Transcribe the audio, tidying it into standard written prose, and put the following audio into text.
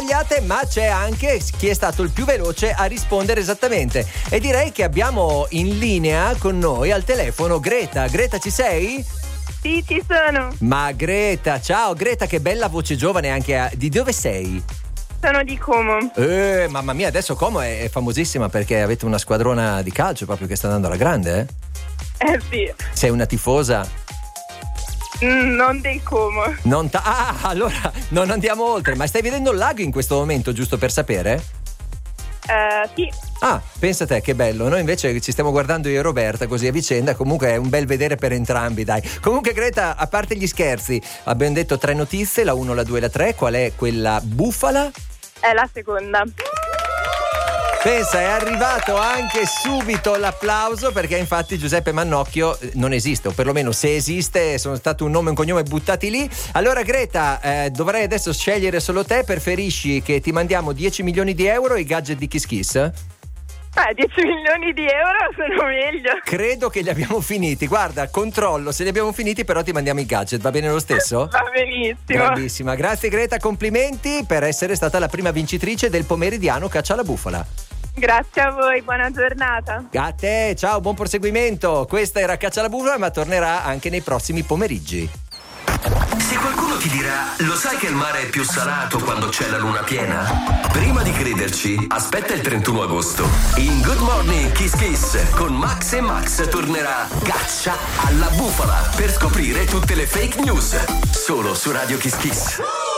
sbagliate, ma c'è anche chi è stato il più veloce a rispondere esattamente. E direi che abbiamo in linea con noi al telefono Greta. Greta, ci sei? Sì, ci sono. Ma Greta, ciao Greta, che bella voce giovane anche. Di dove sei? Sono di Como. Mamma mia, adesso Como è famosissima perché avete una squadrona di calcio proprio che sta andando alla grande, Sì. Sei una tifosa? Non del Como. Allora non andiamo oltre. Ma stai vedendo il lago in questo momento, giusto per sapere? Sì. Pensa te, che bello. Noi invece ci stiamo guardando io e Roberta così a vicenda. Comunque è un bel vedere per entrambi, dai. Comunque Greta, a parte gli scherzi, abbiamo detto 3 notizie, la 1, la 2 e la 3. Qual è quella bufala? È la seconda. Pensa, è arrivato anche subito l'applauso, perché infatti Giuseppe Mannocchio non esiste, o perlomeno se esiste sono stato un nome e un cognome buttati lì. Allora Greta, dovrai adesso scegliere solo te. Preferisci che ti mandiamo 10 milioni di euro e i gadget di Kiss Kiss? 10 milioni di euro sono meglio. Credo che li abbiamo finiti. Guarda, controllo se li abbiamo finiti, però ti mandiamo i gadget, va bene lo stesso? Va benissimo. Grandissima, grazie Greta, complimenti per essere stata la prima vincitrice del pomeridiano Caccia alla Bufala. Grazie a voi, buona giornata. A te, ciao, buon proseguimento. Questa era Caccia alla Bufala, ma tornerà anche nei prossimi pomeriggi. Se qualcuno ti dirà, lo sai che il mare è più salato quando c'è la luna piena? Prima di crederci, aspetta il 31 agosto. In Good Morning Kiss Kiss con Max e Max tornerà Caccia alla Bufala per scoprire tutte le fake news. Solo su Radio Kiss Kiss.